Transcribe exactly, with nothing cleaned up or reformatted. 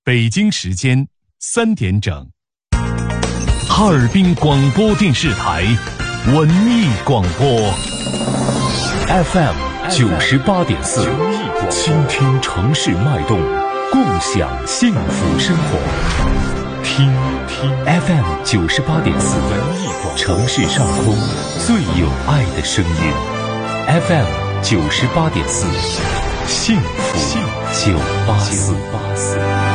北京时间三点整，哈尔滨广播电视台文艺广播 F M 九十八点四，倾听城市脉动，共享幸福生活。听听 F M 九十八点四，城市上空最有爱的声音。F M 九十八点四，幸福九八四。